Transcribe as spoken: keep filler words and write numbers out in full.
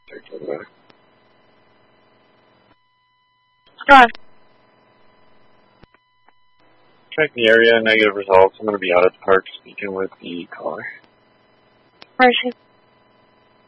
Go on. Check the area, negative results. I'm going to be out at the park speaking with the caller. Where is she?